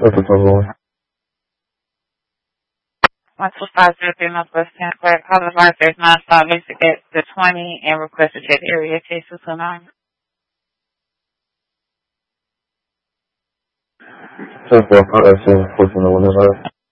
That's the phone. 12503 Northwest 10 Square. Call advice there's non-stop basic at the 20 and request to check area case 229. 10-4, 14 the windows are.